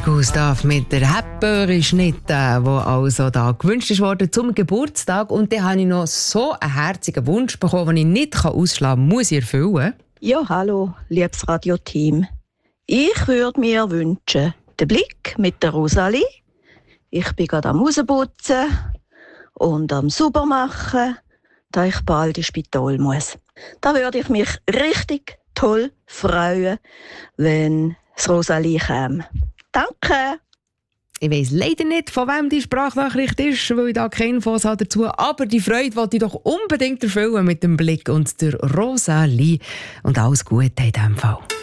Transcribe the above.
Gustav mit der Hepburn-Schnitte, die also da gewünscht wurde zum Geburtstag. Und dann habe ich noch so einen herzigen Wunsch bekommen, den ich nicht ausschlagen kann, muss ich erfüllen. Ja, hallo, liebes Radioteam. Ich würde mir wünschen, den Blick mit der Rosalie. Ich bin gerade am Rausputzen und am Saubermachen, da ich bald ins Spital muss. Da würde ich mich richtig toll freuen, wenn das Rosalie käme. Danke! Ich weiss leider nicht, von wem die Sprachnachricht ist, weil ich da keine Infos habe dazu. Aber die Freude wollte ich doch unbedingt erfüllen mit dem Blick und der Rosalie. Und alles Gute in diesem Fall.